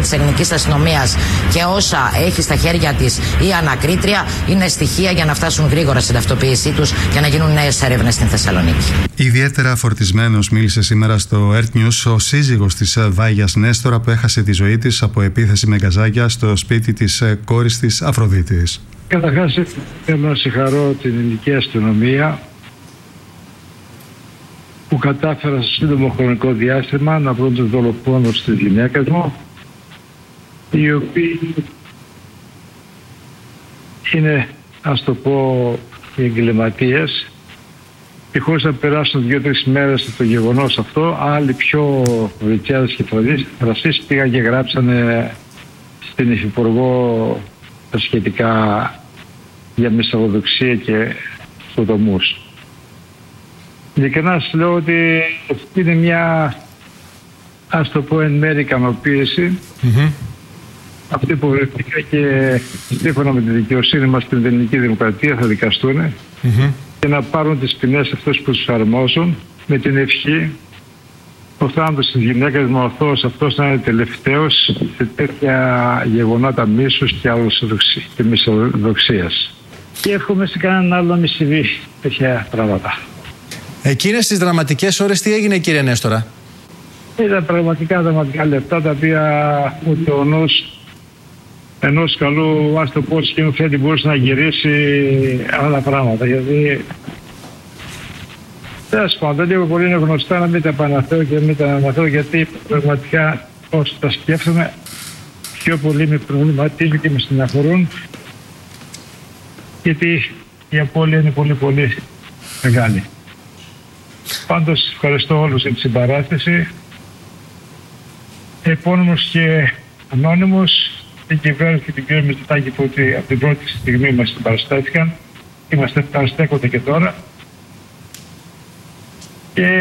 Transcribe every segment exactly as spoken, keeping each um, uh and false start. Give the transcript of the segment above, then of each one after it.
της ελληνικής αστυνομίας και όσα έχει στα χέρια της η ανακρίτρια είναι στοιχεία για να φτάσουν γρήγορα στην ταυτοποίησή τους και να γίνουν νέες έρευνες στην Θεσσαλονίκη. Ιδιαίτερα φορτισμένος μίλησε σήμερα στο Earth News ο σύζυγος της Βάγιας Νέστορα, που έχασε τη ζωή της από επίθεση με γκαζάκια στο σπίτι της κόρης της Αφροδίτης. Καταρχάς θέλω να συγχαρώ την ελληνική αστυνομία που κατάφερα σε σύντομο χρονικό διάστημα να βρουν τους δολοφόνους της γυναίκας μου, οι οποίοι είναι, ας το πω, οι εγκληματίες, και χωρίς να περάσουν δύο-τρεις μέρες από το γεγονός αυτό, άλλοι πιο βριτσιάδες και φρασίς πήγαν και γράψανε στην Υφυπουργό τα σχετικά για μυσαλλοδοξία και σκοτωμούς. Ειλικρινά σας λέω ότι είναι μια, ας το πω, εν μέρει ικανοποίηση mm-hmm. αυτοί που βρεθήκα και σύμφωνα με τη δικαιοσύνη μας στην ελληνική δημοκρατία θα δικαστούν mm-hmm. και να πάρουν τις ποινές αυτές που τους αρμόζουν, με την ευχή ο θάνατος της γυναίκας μου αυτός, αυτός να είναι τελευταίος σε τέτοια γεγονότα μίσους και, και μυσαλλοδοξίας. Και εύχομαι σε κανέναν άλλο να μη συμβεί τέτοια πράγματα. Εκείνες τις δραματικές ώρες τι έγινε, κύριε Νέστορα? Ήταν πραγματικά δραματικά λεπτά, τα οποία ούτε ο νους ενός καλού, ας το πω, σκηνοθέτη μπορούσε να γυρίσει άλλα πράγματα. Γιατί τέλος πάντων, λίγο πολύ είναι γνωστά, να μην τα επαναφέρω και να μην τα αναφέρω, γιατί πραγματικά όσο τα σκέφτομαι πιο πολύ με προβληματίζουν και με στεναχωρούν, γιατί η απώλεια είναι πολύ πολύ μεγάλη. Πάντως ευχαριστώ όλους για τη συμπαράσταση. Επώνυμος και ανώνυμος, την κυβέρνηση και την κύριο Μητσοτάκη, που από την πρώτη στιγμή μας συμπαραστάθηκαν, είμαστε παραστέκονται και τώρα. Και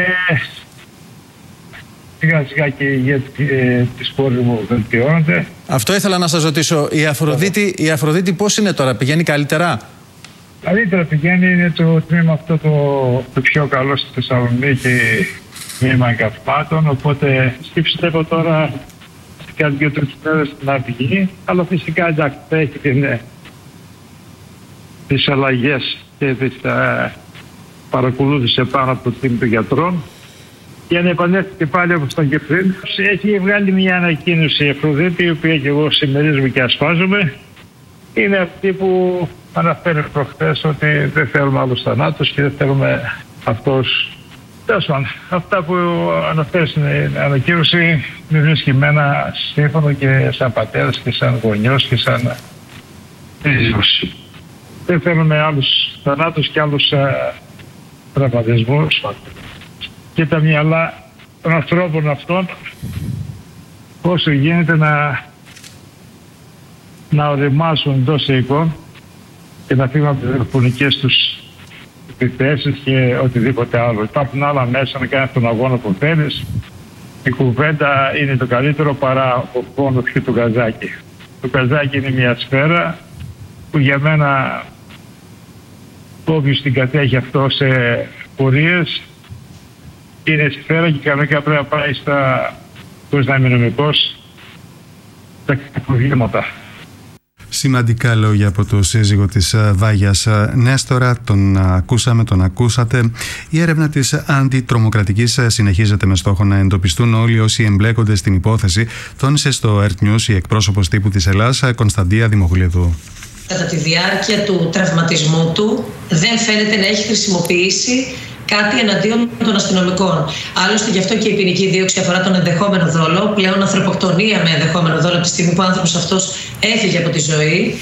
σιγά σιγά και οι ηγέτες της πόλης μου βελτιώνονται. Αυτό ήθελα να σας ρωτήσω. Η Αφροδίτη, η Αφροδίτη πώς είναι τώρα, πηγαίνει καλύτερα? Καλύτερα πηγαίνει, είναι το τμήμα αυτό το, το πιο καλό στη Θεσσαλονίκη, τμήμα εγκαυμάτων, οπότε πιστεύω τώρα κάτι δύο-τρεις μέρες να βγει, αλλά φυσικά εντάξει θα έχει την, τις αλλαγές και τις uh, παρακολούθησε πάνω από το team των γιατρών, για να επανέλθει και πάλι όπως ήταν και πριν. Έχει βγάλει μια ανακοίνωση η Αφροδίτη, η οποία και εγώ συμμερίζομαι και ασπάζομαι. Είναι αυτή που αναφέρει προχθές ότι δεν θέλουμε άλλους θανάτους και δεν θέλουμε αυτός. Τέλος πάντων, αυτά που αναφέρει στην ανακοίνωση με βρίσκει εμένα σύμφωνο και σαν πατέρας και σαν γονιός και σαν σύζυγος. Δεν θέλουμε άλλους θανάτους και άλλους τραυματισμούς. Και τα μυαλά των ανθρώπων αυτών όσο γίνεται να να οριμάσουν εντός εικόν και να φύγουν από τις τηλεφωνικές τους επιθέσεις και οτιδήποτε άλλο. Υπάρχουν άλλα μέσα να κάνεις τον αγώνα που θέλεις. Η κουβέντα είναι το καλύτερο παρά ο πόνος και το γκαζάκι. Το γκαζάκι είναι μια σφαίρα που για μένα όποιος την κατέχει αυτό σε πορείες είναι σφαίρα και κανονικά πρέπει να πάει στα, χωρίς να είναι νομικός, στα προβλήματα. Σημαντικά λόγια από το σύζυγο της Βάγιας Νέστορα. Τον ακούσαμε, τον ακούσατε. Η έρευνα της αντιτρομοκρατικής συνεχίζεται με στόχο να εντοπιστούν όλοι όσοι εμπλέκονται στην υπόθεση, τόνισε στο Earth News η εκπρόσωπος τύπου της Ελλάδας, Κωνσταντία Δημογλίδου. Κατά τη διάρκεια του τραυματισμού του δεν φαίνεται να έχει χρησιμοποιήσει κάτι εναντίον των αστυνομικών. Άλλωστε, γι' αυτό και η ποινική δίωξη αφορά τον ενδεχόμενο δόλο, πλέον ανθρωποκτονία με ενδεχόμενο δόλο, από τη στιγμή που ο άνθρωπος αυτός έφυγε από τη ζωή.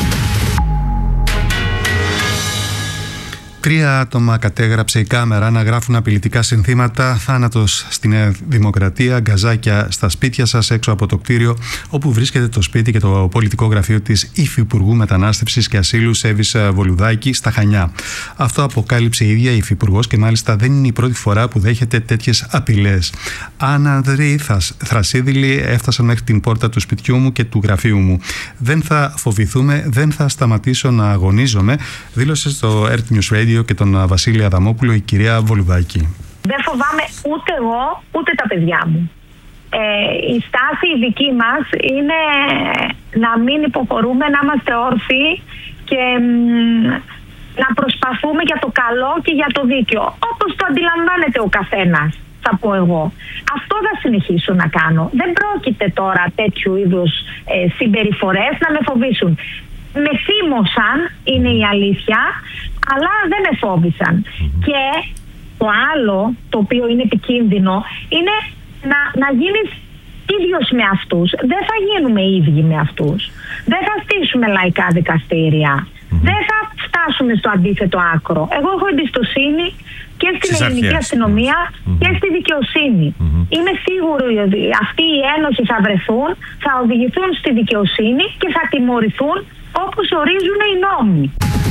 Τρία άτομα κατέγραψε η κάμερα να γράφουν απειλητικά συνθήματα: θάνατος στη Νέα Δημοκρατία, γκαζάκια στα σπίτια σας, έξω από το κτίριο όπου βρίσκεται το σπίτι και το πολιτικό γραφείο της Υφυπουργού Μετανάστευσης και Ασύλου Σέβης Βολουδάκη στα Χανιά. Αυτό αποκάλυψε η ίδια η Υφυπουργός και μάλιστα δεν είναι η πρώτη φορά που δέχεται τέτοιες απειλές. Άναδροι θρασίδηλοι έφτασαν μέχρι την πόρτα του σπιτιού μου και του γραφείου μου. Δεν θα φοβηθούμε, δεν θα σταματήσω να αγωνίζομαι, δήλωσε στο Earth News Radio και τον Βασίλη Αδαμόπουλο η κυρία Βολουδάκη. Δεν φοβάμαι ούτε εγώ ούτε τα παιδιά μου. Ε, η στάση η δική μας είναι να μην υποχωρούμε, να είμαστε όρθιοι και μ, να προσπαθούμε για το καλό και για το δίκαιο. Όπως το αντιλαμβάνεται ο καθένας, θα πω εγώ. Αυτό θα συνεχίσω να κάνω. Δεν πρόκειται τώρα τέτοιου είδους ε, συμπεριφορές να με φοβήσουν. Με θύμωσαν, είναι η αλήθεια, αλλά δεν με φόβησαν. Και το άλλο, το οποίο είναι επικίνδυνο, είναι να, να γίνεις ίδιος με αυτούς. Δεν θα γίνουμε ίδιοι με αυτούς. Δεν θα στήσουμε λαϊκά δικαστήρια. Mm-hmm. Δεν θα φτάσουμε στο αντίθετο άκρο. Εγώ έχω εμπιστοσύνη και στην ελληνική αστυνομία mm-hmm. και στη δικαιοσύνη. Mm-hmm. Είμαι σίγουρη ότι αυτοί οι ένωση θα βρεθούν, θα οδηγηθούν στη δικαιοσύνη και θα τιμωρηθούν όπως ορίζουν οι νόμοι.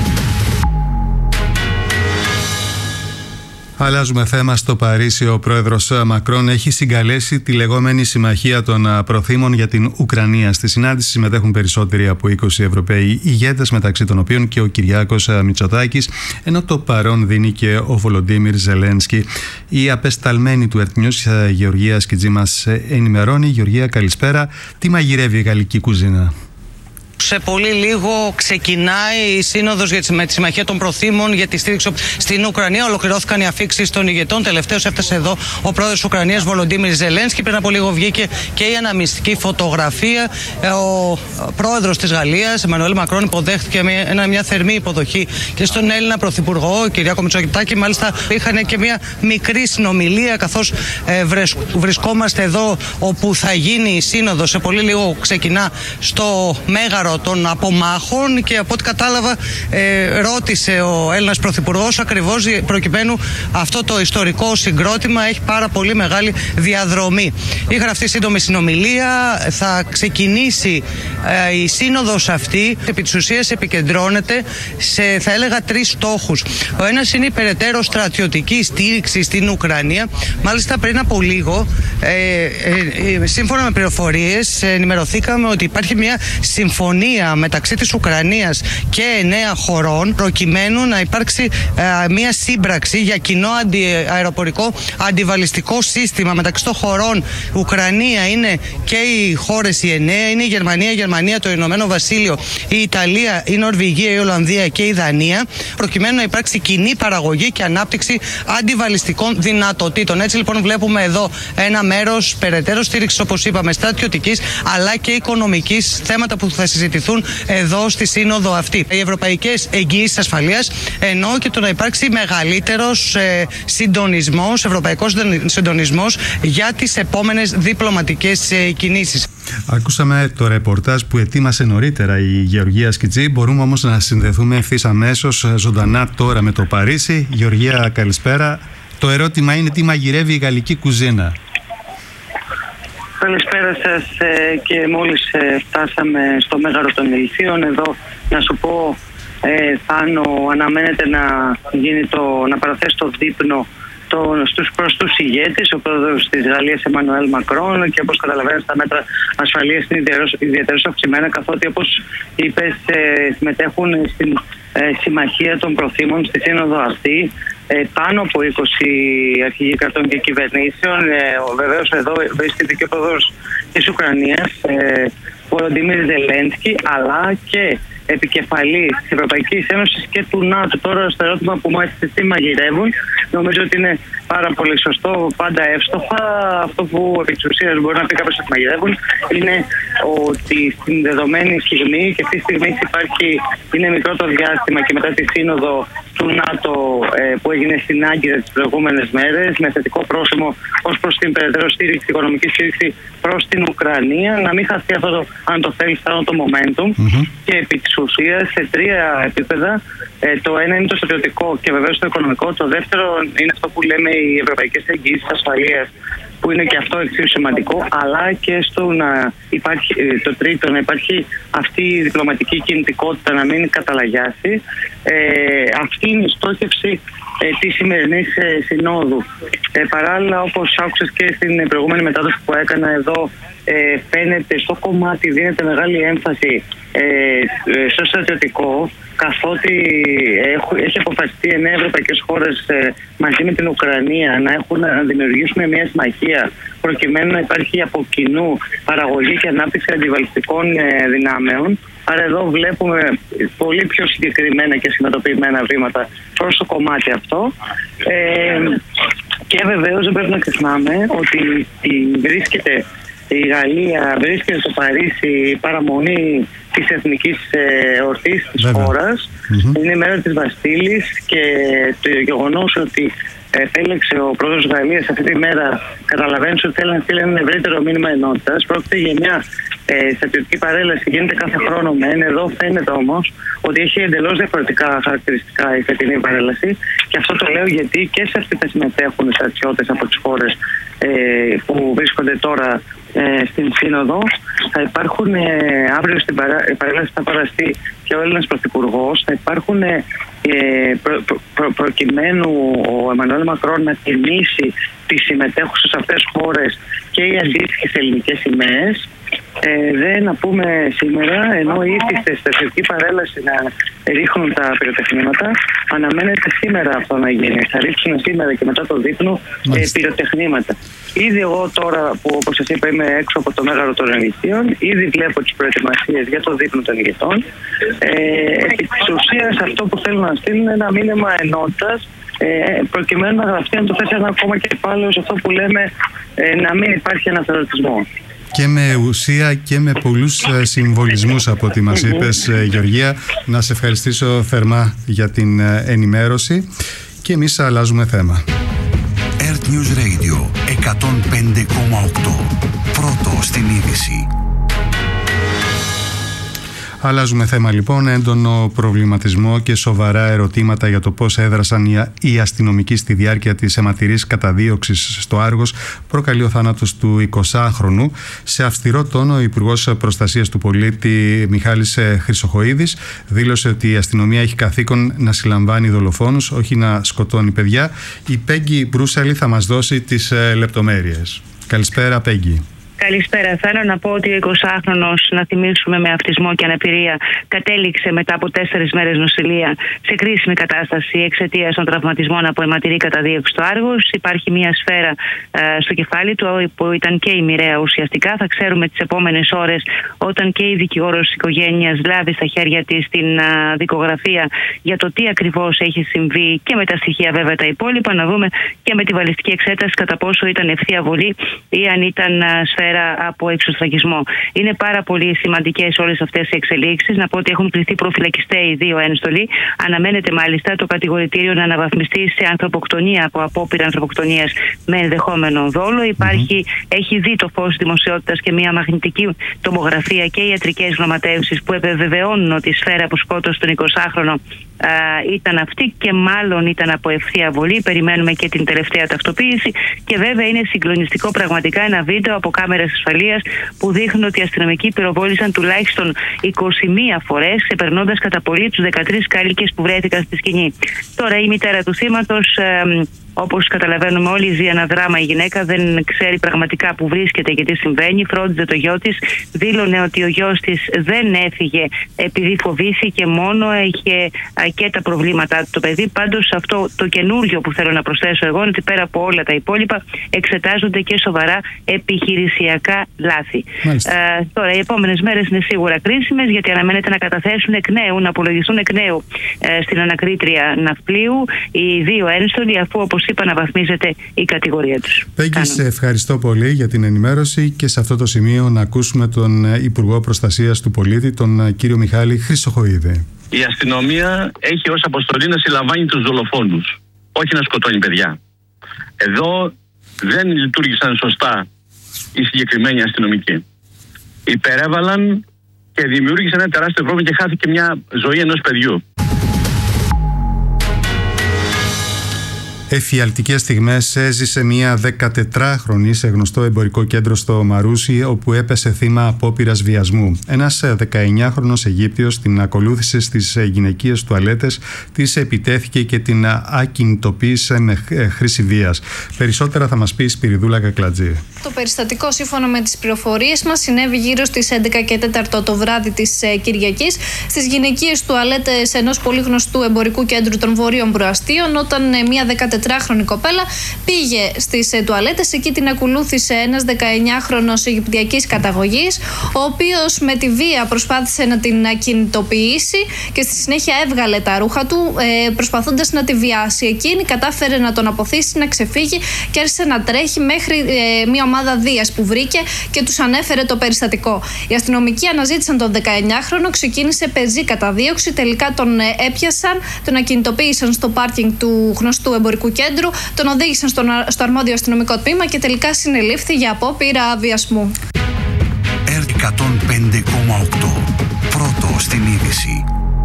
Αλλάζουμε θέμα. Στο Παρίσι ο πρόεδρος Μακρόν έχει συγκαλέσει τη λεγόμενη Συμμαχία των Προθήμων για την Ουκρανία. Στη συνάντηση συμμετέχουν περισσότεροι από είκοσι Ευρωπαίοι ηγέτες, μεταξύ των οποίων και ο Κυριάκος Μητσοτάκης, ενώ το παρόν δίνει και ο Βολοντίμιρ Ζελένσκι. Η απεσταλμένη του Earth News, Γεωργία Σκιτζή, μας ενημερώνει. Γεωργία, καλησπέρα. Τι μαγειρεύει η γαλλική κουζίνα? Σε πολύ λίγο ξεκινάει η σύνοδος με τη Συμμαχία των Προθήμων για τη στήριξη στην Ουκρανία. Ολοκληρώθηκαν οι αφίξεις των ηγετών. Τελευταίος έφτασε εδώ ο πρόεδρος της Ουκρανίας, Βολοντίμιρ Ζελένσκι. Πριν από λίγο βγήκε και η αναμνηστική φωτογραφία. Ο πρόεδρος της Γαλλίας, Εμμανουέλ Μακρόν, υποδέχτηκε μια, μια θερμή υποδοχή και στον Έλληνα πρωθυπουργό, Κυριάκο Μητσοτάκη. Μάλιστα, είχαν και μια μικρή συνομιλία, καθώς ε, βρισκόμαστε εδώ όπου θα γίνει η σύνοδος. Σε πολύ λίγο ξεκινά στο Μέγαρο των απομάχων και από ό,τι κατάλαβα ε, ρώτησε ο Έλληνας πρωθυπουργός ακριβώς προκειμένου αυτό το ιστορικό συγκρότημα έχει πάρα πολύ μεγάλη διαδρομή. Είχαν αυτή σύντομη συνομιλία, θα ξεκινήσει ε, η σύνοδος αυτή, επί της ουσίας επικεντρώνεται σε, θα έλεγα, τρεις στόχους. Ο ένας είναι η περαιτέρω στρατιωτική στήριξη στην Ουκρανία. Μάλιστα πριν από λίγο ε, ε, ε, σύμφωνα με πληροφορίες ενημερωθήκαμε ότι υπάρχει μια συμφωνία μεταξύ της Ουκρανίας και εννέα χωρών προκειμένου να υπάρξει ε, μια σύμπραξη για κοινό αντι, αεροπορικό αντιβαλιστικό σύστημα μεταξύ των χωρών. Ουκρανία είναι και οι χώρες οι εννέα, είναι η Γερμανία, η Γερμανία, το Ηνωμένο Βασίλειο, η Ιταλία, η Νορβηγία, η Ολλανδία και η Δανία, προκειμένου να υπάρξει κοινή παραγωγή και ανάπτυξη αντιβαλιστικών δυνατοτήτων. Έτσι λοιπόν βλέπουμε εδώ ένα μέρος περαιτέρω στήριξης, όπως είπαμε, στρατιωτικής αλλά και οικονομικής, θέματα που θα συζητηθούν εδώ στη σύνοδο αυτή. Οι ευρωπαϊκές εγγυήσεις ασφαλείας, ενώ και το να υπάρξει μεγαλύτερος ε, συντονισμός, ευρωπαϊκός συντονισμός για τις επόμενες διπλωματικές ε, κινήσεις. Ακούσαμε το ρεπορτάζ που ετοίμασε νωρίτερα η Γεωργία Σκιτζή. Μπορούμε όμως να συνδεθούμε ευθύς αμέσως ζωντανά τώρα με το Παρίσι. Γεωργία, καλησπέρα. Το ερώτημα είναι τι μαγειρεύει η γαλλική κουζίνα? Καλησπέρα σας και μόλις φτάσαμε στο Μέγαρο των Ηλιθείων. Εδώ να σου πω, ε, Θάνο, αναμένεται να, γίνει το, να παραθέσει το δείπνο το, στους, προς τους ηγέτες, ο πρόεδρος της Γαλλίας Εμμανουέλ Μακρόν, και όπως καταλαβαίνετε τα μέτρα ασφαλείας είναι ιδιαίτερως αυξημένα, καθότι όπως είπες ε, συμμετέχουν στην ε, Συμμαχία των Προθήμων στη σύνοδο αυτή. Ε, πάνω από είκοσι αρχηγοί κρατών και κυβερνήσεων. Ε, βεβαίως εδώ βρίσκεται και ο πρόεδρος της Ουκρανίας, ε, Βολοντίμιρ Ζελένσκι, αλλά και επικεφαλής της Ευρωπαϊκής Ένωσης και του ΝΑΤΟ. Τώρα στο ερώτημα που μου έθεσε τι μαγειρεύουν, νομίζω ότι είναι πάρα πολύ σωστό, πάντα εύστοχα. Αυτό που επί της ουσίας μπορεί να πει κάποιος ότι μαγειρεύουν είναι ότι στην δεδομένη στιγμή, και αυτή τη στιγμή υπάρχει, είναι μικρό το διάστημα και μετά τη σύνοδο του ΝΑΤΟ ε, που έγινε στην Άγκυρα τις προηγούμενες μέρες, με θετικό πρόσημο ως προς την περαιτέρω στήριξη, οικονομική στήριξη προς την Ουκρανία, να μην χαθεί αυτό το, αν το θέλει, αυτό το momentum. Mm-hmm. Και επί της ουσίας σε τρία επίπεδα. Ε, το ένα είναι το στρατιωτικό και βεβαίως το οικονομικό. Το δεύτερο είναι αυτό που λέμε οι ευρωπαϊκές εγγυήσεις ασφαλείας, που είναι και αυτό εξίσου σημαντικό, αλλά και στο να υπάρχει, το τρίτο, να υπάρχει αυτή η διπλωματική κινητικότητα, να μην καταλαγιάσει. Ε, αυτή είναι η στόχευση ε, της σημερινής ε, συνόδου. Ε, παράλληλα, όπως άκουσες και στην προηγούμενη μετάδοση που έκανα εδώ, ε, φαίνεται στο κομμάτι, δίνεται μεγάλη έμφαση ε, στο στρατιωτικό, καθότι έχω, έχει αποφασιστεί εννέα ευρωπαϊκές χώρες ε, μαζί με την Ουκρανία να, έχουν, να δημιουργήσουν μια συμμαχία προκειμένου να υπάρχει από κοινού παραγωγή και ανάπτυξη αντιβαλιστικών ε, δυνάμεων. Άρα εδώ βλέπουμε πολύ πιο συγκεκριμένα και σχηματοποιημένα βήματα προς το κομμάτι αυτό. Ε, και βεβαίως δεν πρέπει να ξεχνάμε ότι βρίσκεται η Γαλλία, βρίσκεται στο Παρίσι η παραμονή της εθνικής ε, ορτής της Βέβαια. χώρας. Mm-hmm. Είναι η μέρα της Βαστίλης και το γεγονός ότι επέλεξε ο πρόεδρος της Γαλλίας αυτή τη μέρα, καταλαβαίνεις ότι θέλει να στείλει ένα ευρύτερο μήνυμα ενότητας. Πρόκειται για μια ε, στρατιωτική παρέλαση, γίνεται κάθε χρόνο μεν. Εδώ φαίνεται όμως ότι έχει εντελώς διαφορετικά χαρακτηριστικά η φετινή παρέλαση. Και αυτό το λέω γιατί και σε αυτή θα συμμετέχουν οι στρατιώτες από τις χώρες ε, που βρίσκονται τώρα ε, στην Σύνοδο. Θα υπάρχουν ε, αύριο στην παρά, παρέλαση θα παραστεί και ο Έλληνας Πρωθυπουργός. Θα υπάρχουν ε, προ, προ, προ, προκειμένου ο Εμμανουέλ Μακρόν να τιμήσει τις συμμετέχουσες αυτές χώρες και οι αντίστοιχες ελληνικές σημαίες. Ε, δεν να πούμε σήμερα, ενώ ήρθε στη στρατιωτική παρέλαση να ρίχνουν τα πυροτεχνήματα, αναμένεται σήμερα αυτό να γίνει. Θα ρίξουν σήμερα και μετά το δείπνο ε, πυροτεχνήματα. Ήδη εγώ τώρα που, όπως σας είπα, είμαι έξω από το Μέγαρο των Ελυσίων, ήδη βλέπω τις προετοιμασίες για το δείπνο των ηγετών. Ε, επί της ουσίας αυτό που θέλουν να στείλουν είναι ένα μήνυμα ενότητας, ε, προκειμένου να γραφτεί, να το θέσει ένα ακόμα κεφάλαιο σε αυτό που λέμε ε, να μην υπάρχει αναθεωρητισμό. Και με ουσία και με πολλούς συμβολισμούς από ό,τι μας είπες, Γεωργία. Να σε ευχαριστήσω θερμά για την ενημέρωση και εμείς αλλάζουμε θέμα. Earth News Radio εκατόν πέντε κόμμα οκτώ. Πρώτο στην είδηση. Αλλάζουμε θέμα λοιπόν, έντονο προβληματισμό και σοβαρά ερωτήματα για το πώς έδρασαν οι αστυνομικοί στη διάρκεια της αιματηρής καταδίωξης στο Άργος προκαλεί ο θάνατος του εικοσάχρονου. Σε αυστηρό τόνο, ο Υπουργός Προστασίας του Πολίτη Μιχάλης Χρυσοχοΐδης δήλωσε ότι η αστυνομία έχει καθήκον να συλλαμβάνει δολοφόνους, όχι να σκοτώνει παιδιά. Η Πέγγι Μπρούσαλη θα μας δώσει τις λεπτομέρειες. Καλησπέρα, Πέγγι. Καλησπέρα. Θέλω να πω ότι ο εικοσάχρονος, να θυμίσουμε, με αυτισμό και αναπηρία, κατέληξε μετά από τέσσερις μέρες νοσηλεία σε κρίσιμη κατάσταση εξαιτίας των τραυματισμών από αιματηρή καταδίωξη στο Άργος. Υπάρχει μια σφαίρα ε, στο κεφάλι του που ήταν και η μοιραία ουσιαστικά. Θα ξέρουμε τις επόμενες ώρες, όταν και η δικηγόρος της οικογένειας λάβει στα χέρια της την ε, δικογραφία για το τι ακριβώς έχει συμβεί και με τα στοιχεία βέβαια τα υπόλοιπα, να δούμε και με τη βαλιστική εξέταση κατά πόσο ήταν ευθεία βολή ή αν ήταν ε, σφαίρα από εξωστραγισμό. Είναι πάρα πολύ σημαντικές όλες αυτές οι εξελίξεις. Να πω ότι έχουν κληθεί προφυλακιστέοι δύο ένστολοι. Αναμένεται μάλιστα το κατηγορητήριο να αναβαθμιστεί σε ανθρωποκτονία από απόπειρα ανθρωποκτονίας με ενδεχόμενο δόλο. Υπάρχει, mm-hmm. έχει δει το φως δημοσιότητας και μια μαγνητική τομογραφία και ιατρικές γνωματεύσεις που επιβεβαιώνουν ότι η σφαίρα που σκότωσε τον εικοσάχρονο α, ήταν αυτή και μάλλον ήταν από ευθεία βολή. Περιμένουμε και την τελευταία ταυτοποίηση. Και βέβαια είναι συγκλονιστικό πραγματικά ένα βίντεο από κάμερα ασφαλείας που δείχνουν ότι οι αστυνομικοί πυροβόλησαν τουλάχιστον είκοσι μία φορές, ξεπερνώντας κατά πολύ τους δεκατρείς κάλικες που βρέθηκαν στη σκηνή. Τώρα η μητέρα του θύματος, ε, όπως καταλαβαίνουμε όλοι, ζει ένα δράμα. Η γυναίκα δεν ξέρει πραγματικά που βρίσκεται και τι συμβαίνει. Φρόντιζε το γιο της. Δήλωνε ότι ο γιος της δεν έφυγε επειδή φοβήθηκε, μόνο είχε και τα προβλήματά του το παιδί. Πάντως αυτό το καινούριο που θέλω να προσθέσω εγώ είναι ότι πέρα από όλα τα υπόλοιπα εξετάζονται και σοβαρά επιχειρησιακά λάθη. Ε, τώρα οι επόμενες μέρες είναι σίγουρα κρίσιμες, γιατί αναμένεται να καταθέσουν εκ νέου, να απολογηθούν εκ νέου ε, στην ανακρίτρια ναυπλίου οι δύο ένστολοι, αφού όπως είπα αναβαθμίζεται η κατηγορία τους. Πέγγι, σε ευχαριστώ πολύ για την ενημέρωση και σε αυτό το σημείο να ακούσουμε τον Υπουργό Προστασίας του Πολίτη, τον κύριο Μιχάλη Χρυσοχοΐδη. Η αστυνομία έχει ως αποστολή να συλλαμβάνει τους δολοφόνους, όχι να σκοτώνει παιδιά. Εδώ δεν λειτουργήσαν σωστά οι συγκεκριμένοι αστυνομικοί. Υπερέβαλαν και δημιούργησαν ένα τεράστιο πρόβλημα και χάθηκε μια ζωή ενός παιδιού. Εφιαλτικές στιγμές έζησε μια δεκατετράχρονη σε γνωστό εμπορικό κέντρο στο Μαρούσι, όπου έπεσε θύμα απόπειρας βιασμού. Ένας δεκαεννιάχρονος Αιγύπτιος την ακολούθησε στις γυναικείες τουαλέτες, της επιτέθηκε και την ακινητοποίησε με χρήση βίας. Περισσότερα θα μας πει η Σπυριδούλα Κακλατζή. Το περιστατικό, σύμφωνα με τις πληροφορίες μας, συνέβη γύρω στις έντεκα και τέσσερα το βράδυ της Κυριακής στις γυναικείες τουαλέτες ενός πολύ γνωστού εμπορικού κέντρου των Βορείων Προαστίων, όταν μια δεκατετράχρονη κοπέλα πήγε στις τουαλέτες. Εκεί την ακολούθησε ένας δεκαεννιάχρονος Αιγυπτιακής καταγωγής, ο οποίος με τη βία προσπάθησε να την ακινητοποιήσει και στη συνέχεια έβγαλε τα ρούχα του, ε, προσπαθώντας να τη βιάσει. Εκείνη κατάφερε να τον αποθήσει, να ξεφύγει και άρχισε να τρέχει μέχρι ε, μια ομάδα δίας που βρήκε και τους ανέφερε το περιστατικό. Οι αστυνομικοί αναζήτησαν τον δεκαεννιάχρονο, ξεκίνησε πεζή καταδίωξη, τελικά τον έπιασαν, τον ακινητοποίησαν στο πάρκινγκ του γνωστού εμπορικού κέντρου, τον οδήγησαν στο, στο αρμόδιο αστυνομικό τμήμα και τελικά συνελήφθη για απόπειρα βιασμού. ΕΡΤ εκατόν πέντε κόμμα οκτώ. Πρώτο στην είδηση.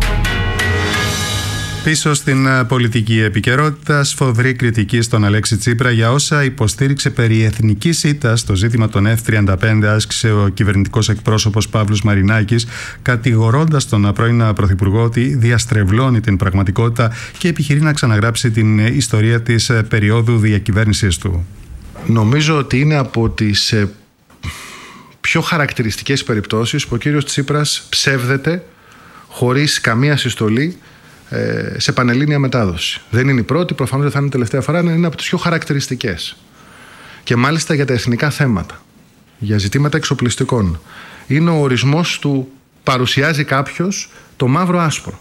Πίσω στην πολιτική επικαιρότητα, σφοδρή κριτική στον Αλέξη Τσίπρα για όσα υποστήριξε περί εθνικής ήττας στο ζήτημα των εφ τριάντα πέντε, άσκησε ο κυβερνητικός εκπρόσωπος Παύλος Μαρινάκης, κατηγορώντας τον πρώην Πρωθυπουργό ότι διαστρεβλώνει την πραγματικότητα και επιχειρεί να ξαναγράψει την ιστορία της περίοδου διακυβέρνησης του. Νομίζω ότι είναι από τις πιο χαρακτηριστικές περιπτώσεις που ο κύριος Τσίπρας ψεύδεται χωρίς καμία συστολή σε πανελλήνια μετάδοση. Δεν είναι η πρώτη, προφανώς δεν θα είναι η τελευταία φορά, αλλά είναι από τις πιο χαρακτηριστικές. Και μάλιστα για τα εθνικά θέματα, για ζητήματα εξοπλιστικών. Είναι ο ορισμός του παρουσιάζει κάποιος το μαύρο άσπρο.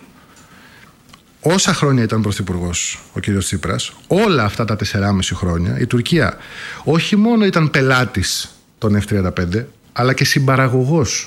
Όσα χρόνια ήταν πρωθυπουργός ο κύριος Τσίπρας, όλα αυτά τα τεσσεράμιση χρόνια, η Τουρκία όχι μόνο ήταν πελάτης των εφ τριάντα πέντε, αλλά και συμπαραγωγός.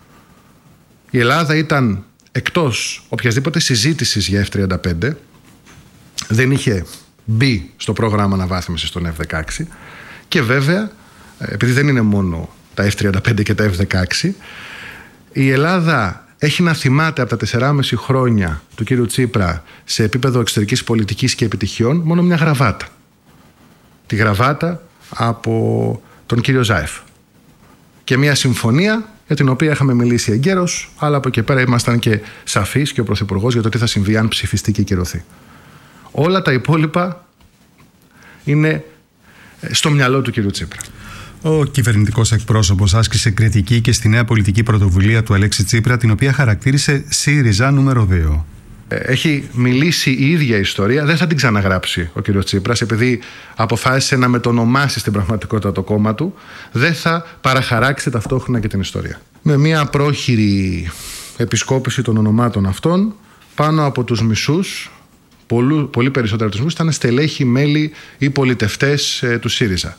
Η Ελλάδα ήταν εκτός οποιασδήποτε συζήτησης για εφ τριάντα πέντε, δεν είχε μπει στο πρόγραμμα αναβάθμισης των εφ δεκαέξι και βέβαια, επειδή δεν είναι μόνο τα εφ τριάντα πέντε και τα εφ δεκαέξι, η Ελλάδα έχει να θυμάται από τα τεσσεράμιση χρόνια του κύριου Τσίπρα σε επίπεδο εξωτερικής πολιτικής και επιτυχιών μόνο μια γραβάτα. Τη γραβάτα από τον κύριο Ζάεφ. Και μια συμφωνία για την οποία είχαμε μιλήσει εγκαίρως, αλλά από εκεί πέρα ήμασταν και σαφείς και ο Πρωθυπουργός για το τι θα συμβεί αν ψηφιστεί και κυρωθεί. Όλα τα υπόλοιπα είναι στο μυαλό του κύριου Τσίπρα. Ο κυβερνητικός εκπρόσωπος άσκησε κριτική και στη νέα πολιτική πρωτοβουλία του Αλέξη Τσίπρα, την οποία χαρακτήρισε ΣΥΡΙΖΑ νούμερο δύο. Έχει μιλήσει η ίδια ιστορία, δεν θα την ξαναγράψει ο κύριος Τσίπρας, επειδή αποφάσισε να μετονομάσει στην πραγματικότητα το κόμμα του, δεν θα παραχαράξει ταυτόχρονα και την ιστορία. Με μια πρόχειρη επισκόπηση των ονομάτων αυτών, πάνω από τους μισούς, πολύ, πολύ περισσότερα από τους μισούς, ήταν στελέχη, μέλη ή πολιτευτές ε, του ΣΥΡΙΖΑ.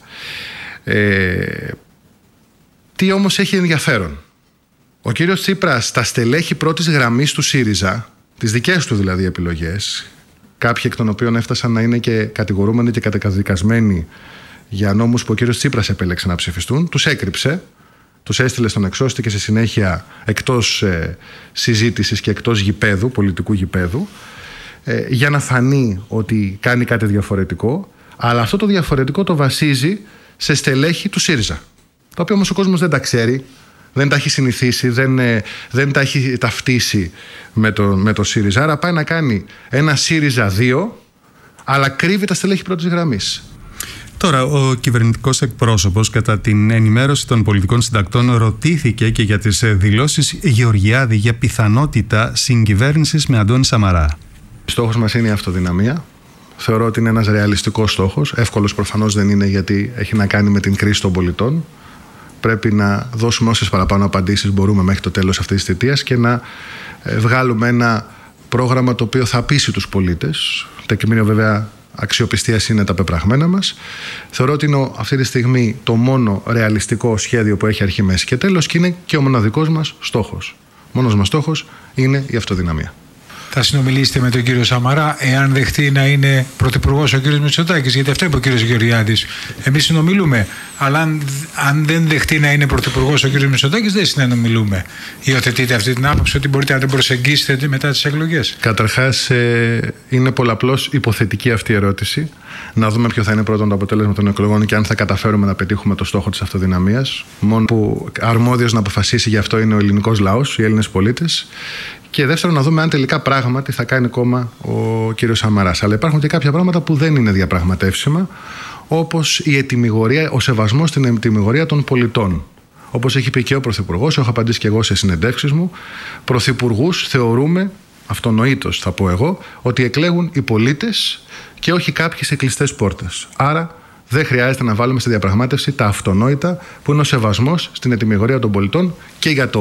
Ε, τι όμως έχει ενδιαφέρον? Ο κύριος Τσίπρας, τα στελέχη πρώτης γραμμής του ΣΥΡΙΖΑ, τις δικές του δηλαδή επιλογές, κάποιοι εκ των οποίων έφτασαν να είναι και κατηγορούμενοι και καταδικασμένοι για νόμους που ο κύριος Τσίπρας επέλεξε να ψηφιστούν, τους έκρυψε, τους έστειλε στον εξώστη και στη συνέχεια εκτός ε, συζήτησης και εκτός γηπέδου, πολιτικού γηπέδου, ε, για να φανεί ότι κάνει κάτι διαφορετικό, αλλά αυτό το διαφορετικό το βασίζει σε στελέχη του ΣΥΡΙΖΑ, τα οποία όμως ο κόσμος δεν τα ξέρει, δεν τα έχει συνηθίσει, δεν, δεν τα έχει ταυτίσει με το, με το ΣΥΡΙΖΑ. Άρα πάει να κάνει ένα ΣΥΡΙΖΑ δύο, αλλά κρύβει τα στελέχη πρώτης γραμμής. Τώρα, ο κυβερνητικός εκπρόσωπος, κατά την ενημέρωση των πολιτικών συντακτών, ρωτήθηκε και για τις δηλώσεις Γεωργιάδη για πιθανότητα συγκυβέρνησης με Αντώνη Σαμαρά. Στόχος μας είναι η αυτοδυναμία. Θεωρώ ότι είναι ένας ρεαλιστικός στόχος. Εύκολος προφανώς δεν είναι, γιατί έχει να κάνει με την κρίση των πολιτών. Πρέπει να δώσουμε όσες παραπάνω απαντήσεις μπορούμε μέχρι το τέλος αυτής της θητείας και να βγάλουμε ένα πρόγραμμα το οποίο θα πείσει τους πολίτες. Τεκμήριο βέβαια αξιοπιστίας είναι τα πεπραγμένα μας. Θεωρώ ότι είναι αυτή τη στιγμή το μόνο ρεαλιστικό σχέδιο που έχει αρχή, μέση και τέλος, και είναι και ο μοναδικός μας στόχος. Ο μόνος μας στόχος είναι η αυτοδυναμία. θα συνομιλήσετε με τον κύριο Σαμαρά, εάν δεχτεί να είναι πρωθυπουργός ο κύριος Μητσοτάκης? Γιατί αυτό είπε ο κύριος Γεωργιάδης. Εμείς συνομιλούμε. Αλλά αν, αν δεν δεχτεί να είναι πρωθυπουργός ο κύριος Μητσοτάκης, δεν συνομιλούμε. Υιοθετείτε αυτή την άποψη ότι μπορείτε να την προσεγγίσετε μετά τις εκλογές? Καταρχάς, ε, είναι πολλαπλώς υποθετική αυτή η ερώτηση. Να δούμε ποιο θα είναι πρώτον το αποτέλεσμα των εκλογών και αν θα καταφέρουμε να πετύχουμε το στόχο της αυτοδυναμίας. Μόνο που αρμόδιος να αποφασίσει γι' αυτό είναι ο ελληνικός λαός, οι Έλληνες πολίτες. Και δεύτερον, να δούμε αν τελικά πράγματι θα κάνει κόμμα ο κύριος Σαμαράς. Αλλά υπάρχουν και κάποια πράγματα που δεν είναι διαπραγματεύσιμα, όπως η ετυμηγορία, ο σεβασμός στην ετυμηγορία των πολιτών. Όπως έχει πει και ο Πρωθυπουργός, έχω απαντήσει και εγώ σε συνεντεύξεις μου, πρωθυπουργούς θεωρούμε, αυτονοήτως θα πω εγώ, ότι εκλέγουν οι πολίτες και όχι κάποιοι σε κλειστές πόρτες. Άρα δεν χρειάζεται να βάλουμε στη διαπραγμάτευση τα αυτονόητα που είναι ο σεβασμός στην ετυμηγορία των πολιτών και για το